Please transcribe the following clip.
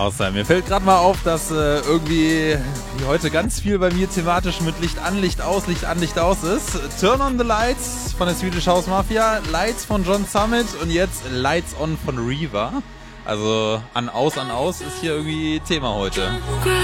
Außer mir fällt gerade mal auf, dass irgendwie heute ganz viel bei mir thematisch mit Licht an, Licht aus, Licht an, Licht aus ist. Turn on the Lights von der Swedish House Mafia, Lights von John Summit und jetzt Lights on von Reaver. Also an aus ist hier irgendwie Thema heute.